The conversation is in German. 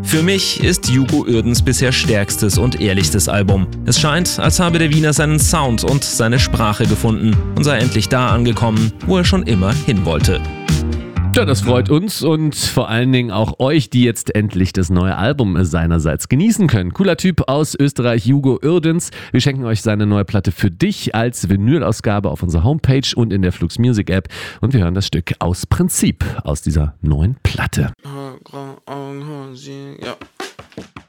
Für mich ist Hugo Uerdens bisher stärkstes und ehrlichstes Album. Es scheint, als habe der Wiener seinen Sound und seine Sprache gefunden und sei endlich da angekommen, wo er schon immer hin wollte. Ja, das freut uns und vor allen Dingen auch euch, die jetzt endlich das neue Album seinerseits genießen können. Cooler Typ aus Österreich, Hugo Uerdens. Wir schenken euch seine neue Platte für dich als Vinylausgabe auf unserer Homepage und in der Flux Music App. Und wir hören das Stück Aus Prinzip aus dieser neuen Platte. Ja.